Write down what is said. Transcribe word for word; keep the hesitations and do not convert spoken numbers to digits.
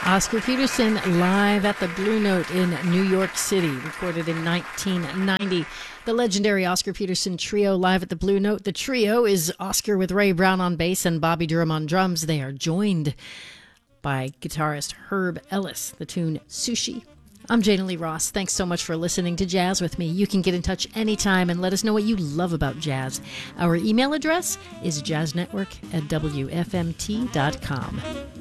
Oscar Peterson live at the Blue Note in New York City, recorded in nineteen ninety. The legendary Oscar Peterson Trio live at the Blue Note. The trio is Oscar with Ray Brown on bass and Bobby Durham on drums. They are joined by guitarist Herb Ellis, the tune Sushi. I'm Jana Lee Ross. Thanks so much for listening to Jazz with me. You can get in touch anytime and let us know what you love about jazz. Our email address is jazznetwork at w f m t dot com.